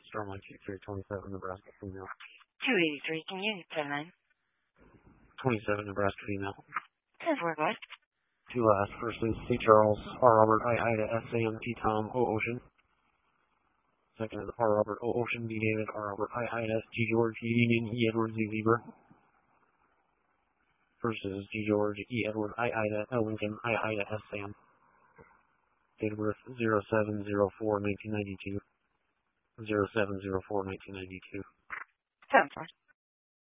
Starline 2327, Nebraska female. 283, can you get 10-9? 27, Nebraska female. 10-4, go ahead. Two last. First is C. Charles, R. Robert, I. Ida, S. Sam, T. Tom, O. Ocean. Second is R. Robert, O. Ocean, B. David, R. Robert, I. Ida, G. George, E. Union, E. Edward, Z. Zebra. First is G. George, E. Edward, I. Ida, L. Lincoln, I. Ida, S. Sam. Date of birth 07/04/1992. 07/04/1992. 10-4.